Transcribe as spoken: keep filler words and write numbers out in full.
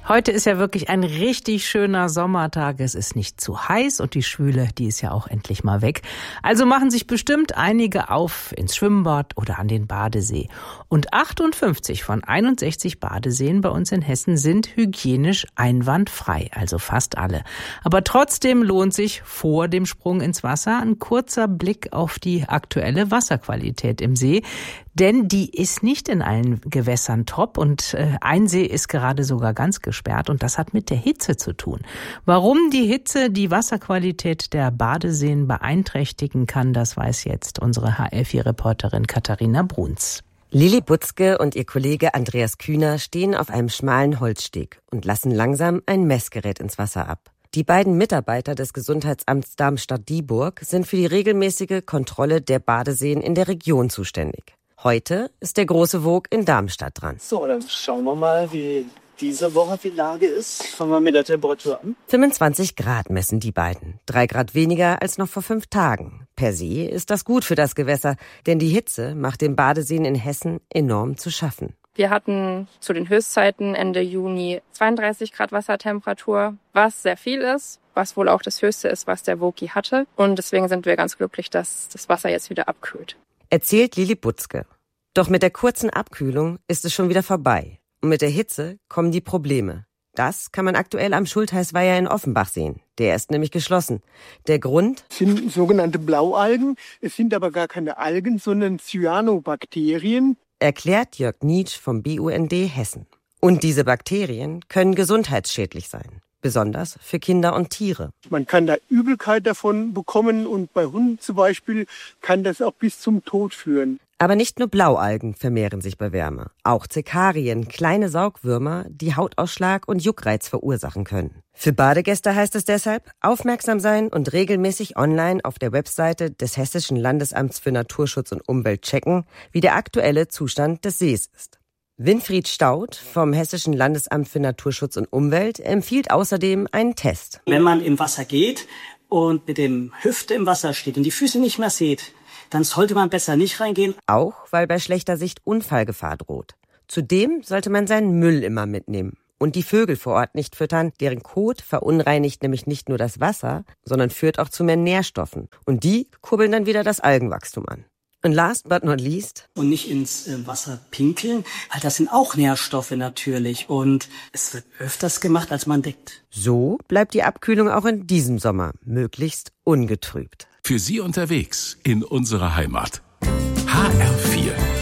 Heute ist ja wirklich ein richtig schöner Sommertag. Es ist nicht zu heiß und die Schwüle, die ist ja auch endlich mal weg. Also machen sich bestimmt einige auf ins Schwimmbad oder an den Badesee. Und achtundfünfzig von einundsechzig Badeseen bei uns in Hessen sind hygienisch einwandfrei, also fast alle. Aber trotzdem lohnt sich vor dem Sprung ins Wasser ein kurzer Blick auf die aktuelle Wasserqualität im See. Denn die ist nicht in allen Gewässern top und äh, ein See ist gerade sogar ganz gesperrt und das hat mit der Hitze zu tun. Warum die Hitze die Wasserqualität der Badeseen beeinträchtigen kann, das weiß jetzt unsere H L vier Reporterin Katharina Bruns. Lili Butzke und ihr Kollege Andreas Kühner stehen auf einem schmalen Holzsteg und lassen langsam ein Messgerät ins Wasser ab. Die beiden Mitarbeiter des Gesundheitsamts Darmstadt-Dieburg sind für die regelmäßige Kontrolle der Badeseen in der Region zuständig. Heute ist der große Wog in Darmstadt dran. So, dann schauen wir mal, wie diese Woche die Lage ist. Fangen wir mit der Temperatur an. fünfundzwanzig Grad messen die beiden. Drei Grad weniger als noch vor fünf Tagen. Per se ist das gut für das Gewässer, denn die Hitze macht den Badeseen in Hessen enorm zu schaffen. Wir hatten zu den Höchstzeiten Ende Juni zweiunddreißig Grad Wassertemperatur, was sehr viel ist, was wohl auch das Höchste ist, was der Wogi hatte. Und deswegen sind wir ganz glücklich, dass das Wasser jetzt wieder abkühlt. Erzählt Lili Butzke. Doch mit der kurzen Abkühlung ist es schon wieder vorbei. Und mit der Hitze kommen die Probleme. Das kann man aktuell am Schultheißweiher in Offenbach sehen. Der ist nämlich geschlossen. Der Grund? Es sind sogenannte Blaualgen. Es sind aber gar keine Algen, sondern Cyanobakterien. Erklärt Jörg Nietsch vom B U N D Hessen. Und diese Bakterien können gesundheitsschädlich sein. Besonders für Kinder und Tiere. Man kann da Übelkeit davon bekommen und bei Hunden zum Beispiel kann das auch bis zum Tod führen. Aber nicht nur Blaualgen vermehren sich bei Wärme. Auch Zekarien, kleine Saugwürmer, die Hautausschlag und Juckreiz verursachen können. Für Badegäste heißt es deshalb, aufmerksam sein und regelmäßig online auf der Webseite des Hessischen Landesamts für Naturschutz und Umwelt checken, wie der aktuelle Zustand des Sees ist. Winfried Staudt vom Hessischen Landesamt für Naturschutz und Umwelt empfiehlt außerdem einen Test. Wenn man im Wasser geht und mit dem Hüfte im Wasser steht und die Füße nicht mehr sieht, dann sollte man besser nicht reingehen. Auch weil bei schlechter Sicht Unfallgefahr droht. Zudem sollte man seinen Müll immer mitnehmen und die Vögel vor Ort nicht füttern. Deren Kot verunreinigt nämlich nicht nur das Wasser, sondern führt auch zu mehr Nährstoffen. Und die kurbeln dann wieder das Algenwachstum an. Und last but not least. Und nicht ins äh, Wasser pinkeln, weil das sind auch Nährstoffe natürlich. Und es wird öfters gemacht, als man denkt. So bleibt die Abkühlung auch in diesem Sommer möglichst ungetrübt. Für Sie unterwegs in unserer Heimat. H R vier